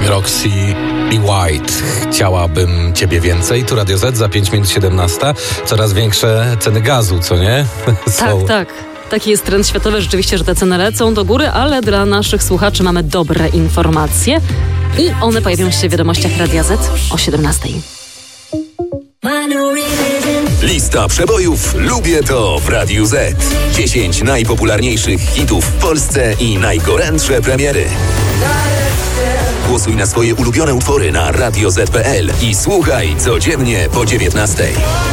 Roxy i White. Chciałabym ciebie więcej. Tu Radio Z za 5 minut 17. Coraz większe ceny gazu, co nie? Tak. Taki jest trend światowy rzeczywiście, że te ceny lecą do góry, ale dla naszych słuchaczy mamy dobre informacje i one pojawią się w wiadomościach Radia Z o 17. Lista przebojów Lubię to w Radiu Z. 10 najpopularniejszych hitów w Polsce i najgorętsze premiery. Głosuj na swoje ulubione utwory na radioz.pl i słuchaj codziennie po 19.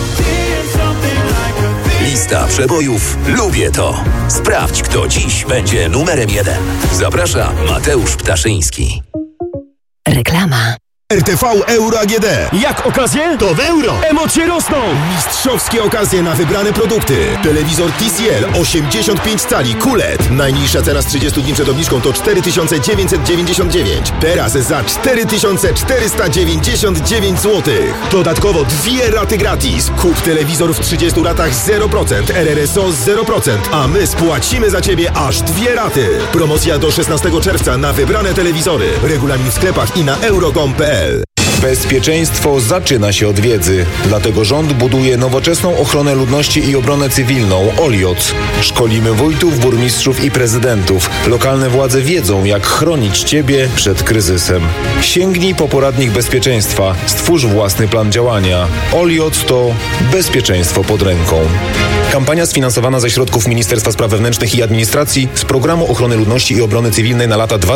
Lista przebojów Lubię to. Sprawdź, kto dziś będzie numerem 1. Zaprasza Mateusz Ptaszyński. Reklama. RTV Euro AGD. Jak okazje? To w euro. Emocje rosną. Mistrzowskie okazje na wybrane produkty. Telewizor TCL 85 cali QLED. Najniższa cena z 30 dni przed obniżką to 4999. Teraz za 4499 zł. Dodatkowo 2 raty gratis. Kup telewizor w 30 ratach 0%, RRSO 0%, a my spłacimy za Ciebie aż 2 raty. Promocja do 16 czerwca na wybrane telewizory. Regulamin w sklepach i na euro.com.pl. Bezpieczeństwo zaczyna się od wiedzy. Dlatego rząd buduje nowoczesną ochronę ludności i obronę cywilną OLIOC. Szkolimy wójtów, burmistrzów i prezydentów. Lokalne władze wiedzą, jak chronić Ciebie przed kryzysem. Sięgnij po poradnik bezpieczeństwa. Stwórz własny plan działania. OLIOC to bezpieczeństwo pod ręką. Kampania sfinansowana ze środków Ministerstwa Spraw Wewnętrznych i Administracji z Programu Ochrony Ludności i Obrony Cywilnej na lata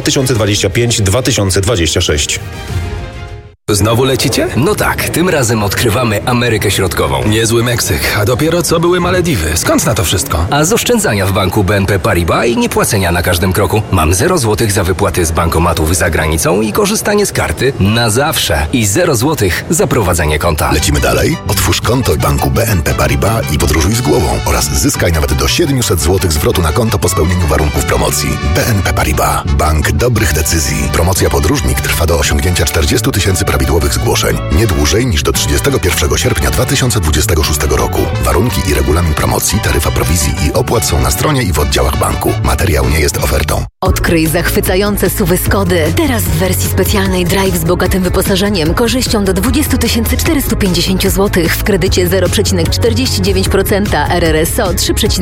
2025-2026. Znowu lecicie? No tak, tym razem odkrywamy Amerykę Środkową. Niezły Meksyk, a dopiero co były Malediwy. Skąd na to wszystko? A z oszczędzania w banku BNP Paribas i niepłacenia na każdym kroku. Mam 0 zł za wypłaty z bankomatów za granicą i korzystanie z karty na zawsze. I 0 zł za prowadzenie konta. Lecimy dalej? Otwórz konto w banku BNP Paribas i podróżuj z głową oraz zyskaj nawet do 700 zł zwrotu na konto po spełnieniu warunków promocji. BNP Paribas. Bank dobrych decyzji. Promocja podróżnik trwa do osiągnięcia 40 000 prawidłowych zgłoszeń. Nie dłużej niż do 31 sierpnia 2026 roku. Warunki i regulamin promocji, taryfa prowizji i opłat są na stronie i w oddziałach banku. Materiał nie jest ofertą. Odkryj zachwycające SUV-y Skody. Teraz w wersji specjalnej Drive z bogatym wyposażeniem, korzyścią do 20 450 zł w kredycie 0,49%, RRSO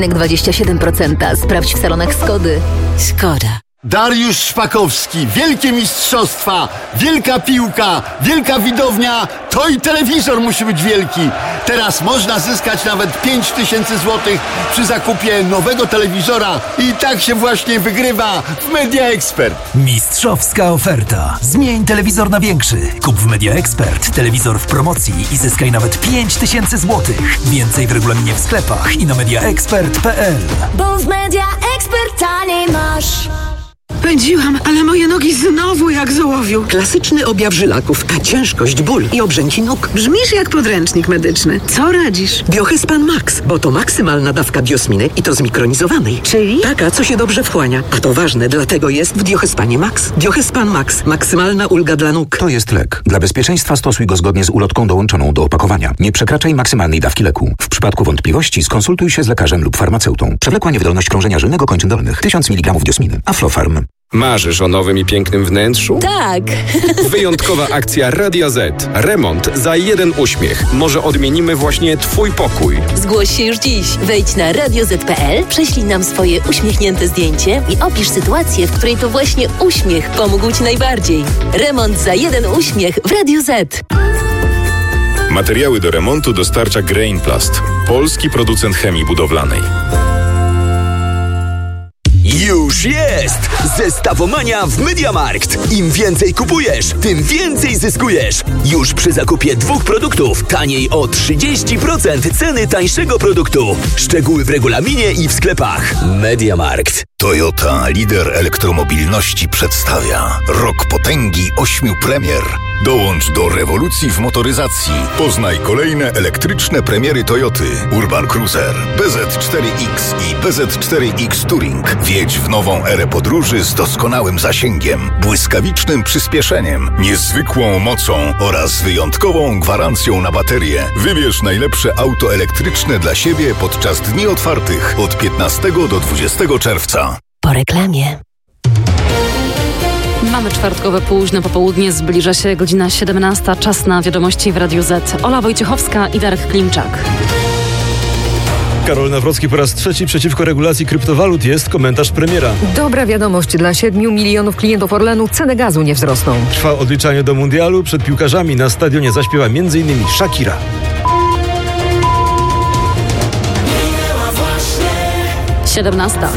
3,27%. Sprawdź w salonach Skody. Skoda. Dariusz Szpakowski, wielkie mistrzostwa, wielka piłka, wielka widownia, to i telewizor musi być wielki. Teraz można zyskać nawet 5000 zł przy zakupie nowego telewizora i tak się właśnie wygrywa w Media Expert. Mistrzowska oferta. Zmień telewizor na większy. Kup w Media Expert telewizor w promocji i zyskaj nawet 5000 zł. Więcej w regulaminie w sklepach i na mediaexpert.pl. Bo w Media Expert taniej masz. Pędziłam, ale moje nogi znowu jak z ołowiu. Klasyczny objaw żylaków, a ciężkość, ból i obrzęki nóg. Brzmisz jak podręcznik medyczny. Co radzisz? Biohespan Max, bo to maksymalna dawka biosminy i to zmikronizowanej. Czyli? Taka, co się dobrze wchłania. A to ważne, dlatego jest w Biohespanie Max. Biohespan Max. Maksymalna ulga dla nóg. To jest lek. Dla bezpieczeństwa stosuj go zgodnie z ulotką dołączoną do opakowania. Nie przekraczaj maksymalnej dawki leku. W przypadku wątpliwości skonsultuj się z lekarzem lub farmaceutą. Przewlekła niewydolność krążenia żylnego kończyn dolnych. 1000 mg diosminy. Aflofarm. Marzysz o nowym i pięknym wnętrzu? Tak. Wyjątkowa akcja Radia Z. Remont za 1 uśmiech. Może odmienimy właśnie Twój pokój. Zgłoś się już dziś. Wejdź na radioz.pl, prześlij nam swoje uśmiechnięte zdjęcie i opisz sytuację, w której to właśnie uśmiech pomógł Ci najbardziej. Remont za 1 uśmiech w Radiu Z. Materiały do remontu dostarcza Grainplast, polski producent chemii budowlanej. Już jest! Zestawomania w MediaMarkt. Im więcej kupujesz, tym więcej zyskujesz. Już przy zakupie 2 produktów taniej o 30% ceny tańszego produktu. Szczegóły w regulaminie i w sklepach. MediaMarkt. Toyota, lider elektromobilności, przedstawia Rok Potęgi 8 premier. Dołącz do rewolucji w motoryzacji. Poznaj kolejne elektryczne premiery Toyoty. Urban Cruiser, BZ4X i BZ4X Touring. Wjedź w nową erę podróży z doskonałym zasięgiem, błyskawicznym przyspieszeniem, niezwykłą mocą oraz wyjątkową gwarancją na baterię. Wybierz najlepsze auto elektryczne dla siebie podczas dni otwartych od 15 do 20 czerwca. Po reklamie. Mamy czwartkowe późne popołudnie, zbliża się godzina 17. Czas na wiadomości w Radiu Z. Ola Wojciechowska i Darek Klimczak. Karol Nawrocki po raz trzeci przeciwko regulacji kryptowalut, jest komentarz premiera. Dobra wiadomość dla 7 milionów klientów Orlenu, ceny gazu nie wzrosną. Trwa odliczanie do mundialu, przed piłkarzami na stadionie zaśpiewa m.in. Shakira. Siedemnasta.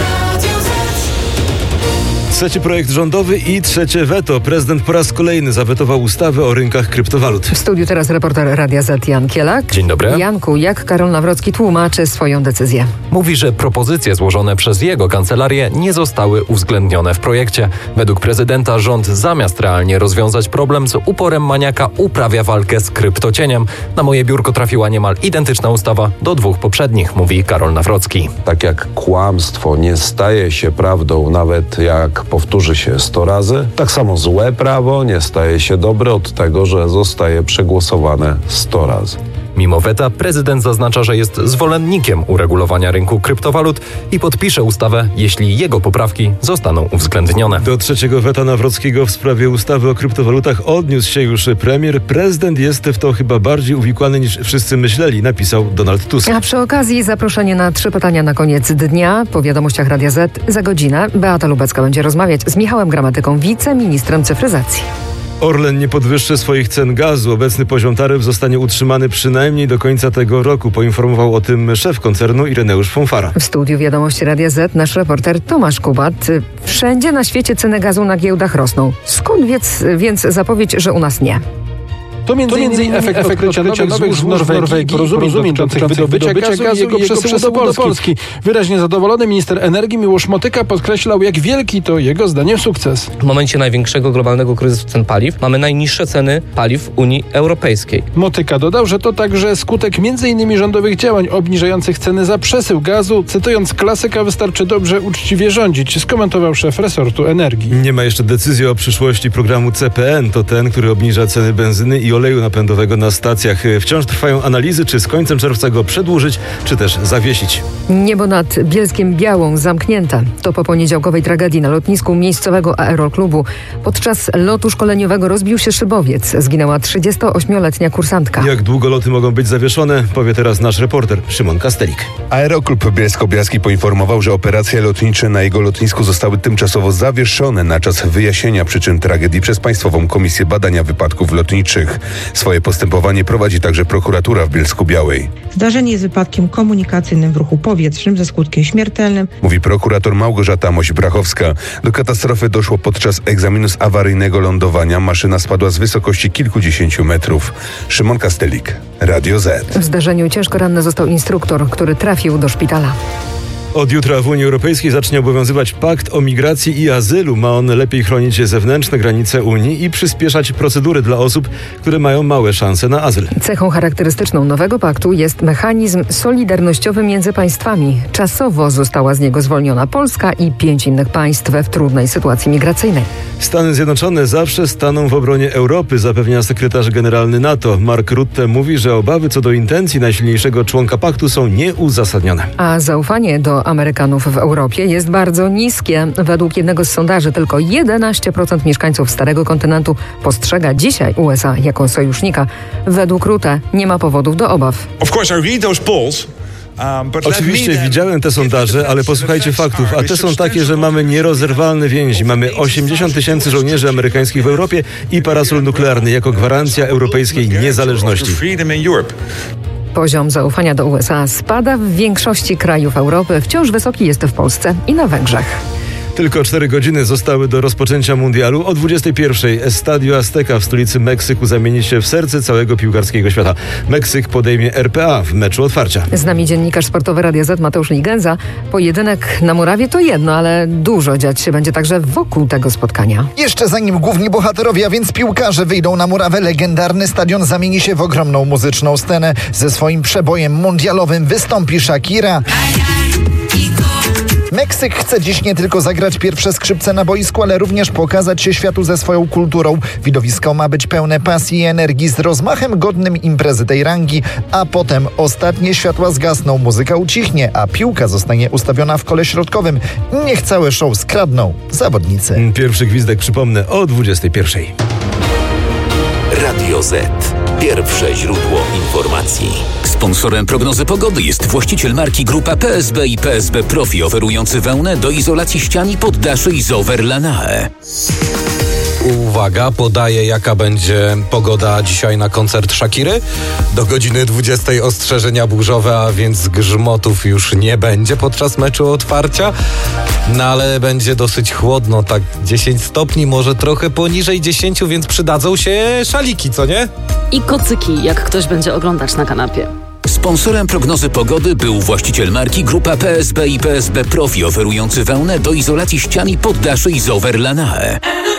Trzeci projekt rządowy i trzecie weto. Prezydent po raz kolejny zawetował ustawę o rynkach kryptowalut. W studiu teraz reporter Radia Z Jan Kielak. Dzień dobry. Janku, jak Karol Nawrocki tłumaczy swoją decyzję? Mówi, że propozycje złożone przez jego kancelarię nie zostały uwzględnione w projekcie. Według prezydenta rząd zamiast realnie rozwiązać problem, z uporem maniaka uprawia walkę z kryptocieniem. Na moje biurko trafiła niemal identyczna ustawa do 2 poprzednich, mówi Karol Nawrocki. Tak jak kłamstwo nie staje się prawdą nawet jak powtórzy się 100 razy, tak samo złe prawo nie staje się dobre od tego, że zostaje przegłosowane 100 razy. Mimo weta prezydent zaznacza, że jest zwolennikiem uregulowania rynku kryptowalut i podpisze ustawę, jeśli jego poprawki zostaną uwzględnione. Do trzeciego weta Nawrockiego w sprawie ustawy o kryptowalutach odniósł się już premier. Prezydent jest w to chyba bardziej uwikłany niż wszyscy myśleli, napisał Donald Tusk. A przy okazji zaproszenie na 3 pytania na koniec dnia. Po wiadomościach Radia Z za godzinę Beata Lubecka będzie rozmawiać z Michałem Gramatyką, wiceministrem cyfryzacji. Orlen nie podwyższy swoich cen gazu. Obecny poziom taryf zostanie utrzymany przynajmniej do końca tego roku. Poinformował o tym szef koncernu Ireneusz Fonfara. W studiu Wiadomości Radia Z nasz reporter Tomasz Kubat. Wszędzie na świecie ceny gazu na giełdach rosną. Skąd więc zapowiedź, że u nas nie? To między efekt odkrycia nowych złóż w Norwegii porozumień dotyczących wydobycia gazu i jego przesyłu do Polski. Wyraźnie zadowolony minister energii Miłosz Motyka podkreślał, jak wielki to jego zdaniem sukces. W momencie największego globalnego kryzysu cen paliw mamy najniższe ceny paliw w Unii Europejskiej. Motyka dodał, że to także skutek m.in. rządowych działań obniżających ceny za przesył gazu. Cytując klasyka, wystarczy dobrze, uczciwie rządzić, skomentował szef resortu energii. Nie ma jeszcze decyzji o przyszłości programu CPN. To ten, który obniża ceny benzyny i oleju napędowego na stacjach. Wciąż trwają analizy, czy z końcem czerwca go przedłużyć, czy też zawiesić. Niebo nad Bielskiem Białą zamknięte. To po poniedziałkowej tragedii na lotnisku miejscowego aeroklubu. Podczas lotu szkoleniowego rozbił się szybowiec. Zginęła 38-letnia kursantka. Jak długo loty mogą być zawieszone, powie teraz nasz reporter Szymon Kastelik. Aeroklub Bielsko-Bialski poinformował, że operacje lotnicze na jego lotnisku zostały tymczasowo zawieszone na czas wyjaśnienia przyczyn tragedii przez Państwową Komisję Badania Wypadków Lotniczych. Swoje postępowanie prowadzi także prokuratura w Bielsku-Białej. Zdarzenie jest wypadkiem komunikacyjnym w ruchu powietrznym ze skutkiem śmiertelnym, mówi prokurator Małgorzata Moś-Brachowska. Do katastrofy doszło podczas egzaminu z awaryjnego lądowania. Maszyna spadła z wysokości kilkudziesięciu metrów. Szymon Kastelik, Radio Z. W zdarzeniu ciężko ranny został instruktor, który trafił do szpitala. Od jutra w Unii Europejskiej zacznie obowiązywać pakt o migracji i azylu. Ma on lepiej chronić zewnętrzne granice Unii i przyspieszać procedury dla osób, które mają małe szanse na azyl. Cechą charakterystyczną nowego paktu jest mechanizm solidarnościowy między państwami. Czasowo została z niego zwolniona Polska i 5 innych państw w trudnej sytuacji migracyjnej. Stany Zjednoczone zawsze staną w obronie Europy, zapewnia sekretarz generalny NATO. Mark Rutte mówi, że obawy co do intencji najsilniejszego członka paktu są nieuzasadnione. A zaufanie do Amerykanów w Europie jest bardzo niskie. Według jednego z sondaży tylko 11% mieszkańców Starego Kontynentu postrzega dzisiaj USA jako sojusznika. Według Rutte nie ma powodów do obaw. Oczywiście widziałem te sondaże, ale posłuchajcie faktów, a te są takie, że mamy nierozerwalne więzi. Mamy 80 000 żołnierzy amerykańskich w Europie i parasol nuklearny jako gwarancja europejskiej niezależności. Poziom zaufania do USA spada w większości krajów Europy. Wciąż wysoki jest w Polsce i na Węgrzech. Tylko 4 godziny zostały do rozpoczęcia mundialu. O 21:00 Estadio Azteca w stolicy Meksyku zamieni się w serce całego piłkarskiego świata. Meksyk podejmie RPA w meczu otwarcia. Z nami dziennikarz sportowy Radia Z Mateusz Ligenza. Pojedynek na murawie to jedno, ale dużo dziać się będzie także wokół tego spotkania. Jeszcze zanim główni bohaterowie, a więc piłkarze, wyjdą na murawę, legendarny stadion zamieni się w ogromną muzyczną scenę. Ze swoim przebojem mundialowym wystąpi Shakira. Meksyk chce dziś nie tylko zagrać pierwsze skrzypce na boisku, ale również pokazać się światu ze swoją kulturą. Widowisko ma być pełne pasji i energii z rozmachem godnym imprezy tej rangi, a potem ostatnie światła zgasną, muzyka ucichnie, a piłka zostanie ustawiona w kole środkowym. Niech całe show skradną zawodnicy. Pierwszy gwizdek, przypomnę, o 21:00. Radio Z. Pierwsze źródło informacji. Sponsorem prognozy pogody jest właściciel marki Grupa PSB i PSB Profi, oferujący wełnę do izolacji ścian i poddaszy Isover Lanae. Uwaga, podaję jaka będzie pogoda dzisiaj na koncert Shakiry. Do godziny 20:00 ostrzeżenia burzowe, a więc grzmotów już nie będzie podczas meczu otwarcia. No ale będzie dosyć chłodno, tak 10 stopni, może trochę poniżej 10, więc przydadzą się szaliki, co nie? I kocyki, jak ktoś będzie oglądać na kanapie. Sponsorem prognozy pogody był właściciel marki Grupa PSB i PSB Profi, oferujący wełnę do izolacji ścian i poddaszy Isover Lanae.